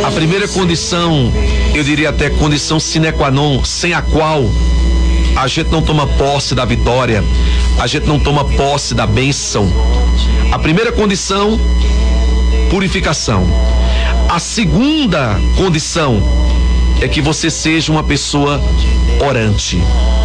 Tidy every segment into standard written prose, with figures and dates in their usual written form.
A primeira condição, eu diria até condição sine qua non, sem a qual a gente não toma posse da vitória, a gente não toma posse da bênção. A primeira condição, purificação. A segunda condição é que você seja uma pessoa orante.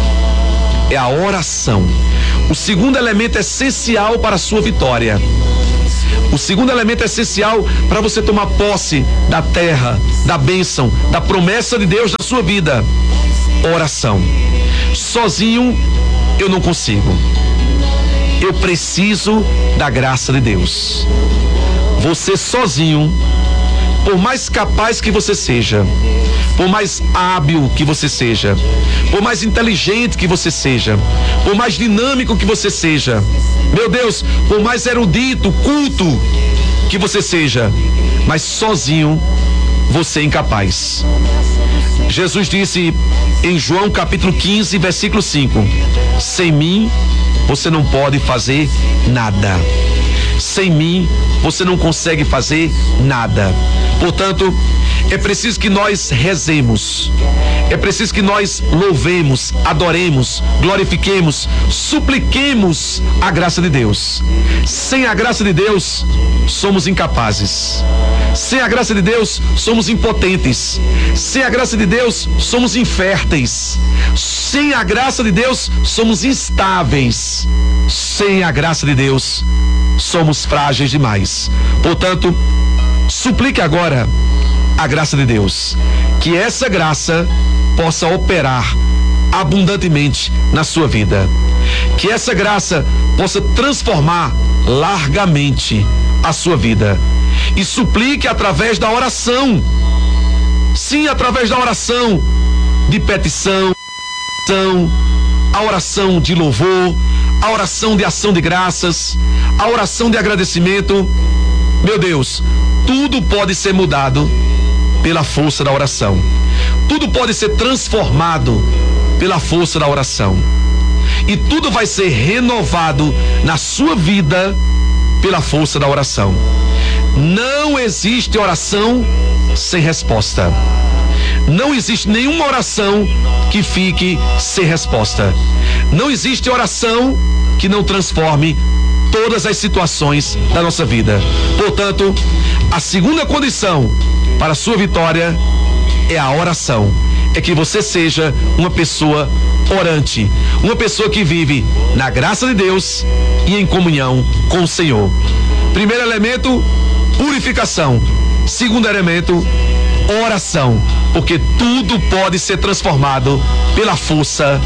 É a oração. O segundo elemento essencial para a sua vitória. O segundo elemento essencial para você tomar posse da terra, da bênção, da promessa de Deus na sua vida. Oração. Sozinho eu não consigo. Eu preciso da graça de Deus. Você sozinho, por mais capaz que você seja, por mais hábil que você seja, por mais inteligente que você seja, por mais dinâmico que você seja, meu Deus, por mais erudito, culto que você seja, mas sozinho você é incapaz. Jesus disse em João capítulo 15, versículo 5: sem mim você não pode fazer nada. Sem mim você não consegue fazer nada. Portanto, é preciso que nós rezemos, é preciso que nós louvemos, adoremos, glorifiquemos, supliquemos a graça de Deus. Sem a graça de Deus, somos incapazes. Sem a graça de Deus, somos impotentes. Sem a graça de Deus, somos inférteis. Sem a graça de Deus, somos instáveis. Sem a graça de Deus, somos frágeis demais. Portanto, suplique agora a graça de Deus, que essa graça possa operar abundantemente na sua vida, que essa graça possa transformar largamente a sua vida, e suplique através da oração. Sim, através da oração de petição, a oração de louvor, a oração de ação de graças, a oração de agradecimento. Meu Deus, tudo pode ser mudado pela força da oração. Tudo pode ser transformado pela força da oração. E tudo vai ser renovado na sua vida pela força da oração. Não existe oração sem resposta. Não existe nenhuma oração que fique sem resposta. Não existe oração que não transforme todas as situações da nossa vida. Portanto, a segunda condição para a sua vitória é a oração. É que você seja uma pessoa orante, uma pessoa que vive na graça de Deus e em comunhão com o Senhor. Primeiro elemento, purificação. Segundo elemento, oração, porque tudo pode ser transformado pela força